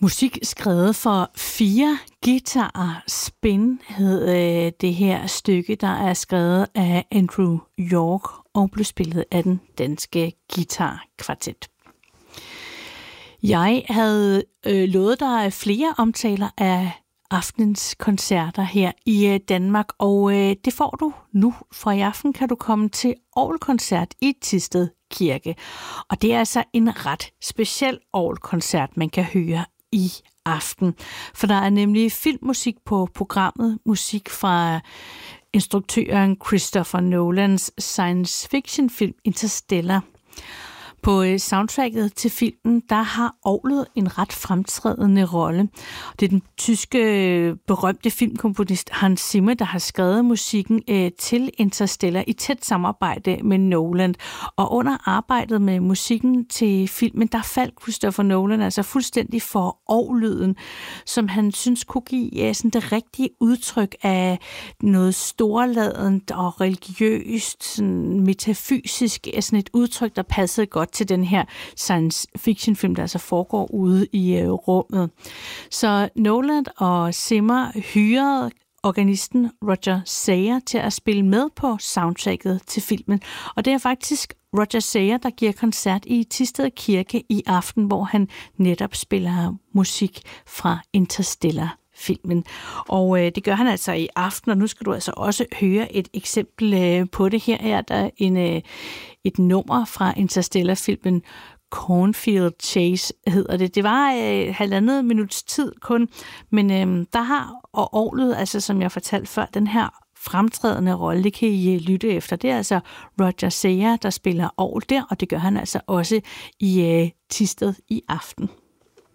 Musik skrevet for 4 guitarer. Spin hed det her stykke, der er skrevet af Andrew York og blev spillet af den danske guitarkvartet. Jeg havde lovet dig flere omtaler af aftenens koncerter her i Danmark, og det får du nu. For i aften kan du komme til orgelkoncert i Thisted Kirke. Og det er altså en ret speciel orgelkoncert, man kan høre i aften. For der er nemlig filmmusik på programmet, musik fra instruktøren Christopher Nolans science fiction film Interstellar. På soundtracket til filmen, der har orglet en ret fremtrædende rolle. Det er den tyske berømte filmkomponist Hans Zimmer, der har skrevet musikken til Interstellar i tæt samarbejde med Nolan. Og under arbejdet med musikken til filmen, der faldt Christopher Nolan altså fuldstændig for orgellyden, som han synes kunne give sådan det rigtige udtryk af noget storladent og religiøst, sådan metafysisk, sådan et udtryk, der passede godt til den her science fiction film, der altså foregår ude i rummet. Så Nolan og Zimmer hyrede organisten Roger Sayer til at spille med på soundtracket til filmen. Og det er faktisk Roger Sayer, der giver koncert i Thisted Kirke i aften, hvor han netop spiller musik fra Interstellar-filmen. Og det gør han altså i aften, og nu skal du altså også høre et eksempel på det. Her er der et nummer fra Interstellar-filmen, Cornfield Chase hedder det. Det var 1,5 minuts tid kun, men der har orglet, altså som jeg fortalte før, den her fremtrædende rolle, det kan I lytte efter. Det er altså Roger Sayer, der spiller orgel der, og det gør han altså også i Thisted i aften.